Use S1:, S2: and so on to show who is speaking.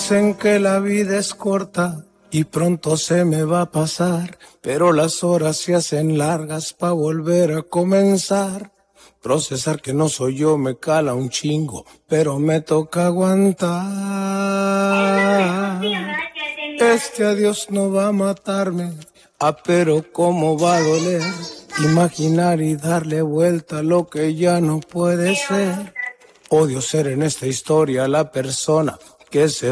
S1: Dicen que la vida es corta y pronto se me va a pasar, pero las horas se hacen largas pa' volver a comenzar. Procesar que no soy yo me cala un chingo, pero me toca aguantar. Este adiós no va a matarme, pero cómo va a doler. Imaginar y darle vuelta a lo que ya no puede ser. Odio ser en esta historia la persona que se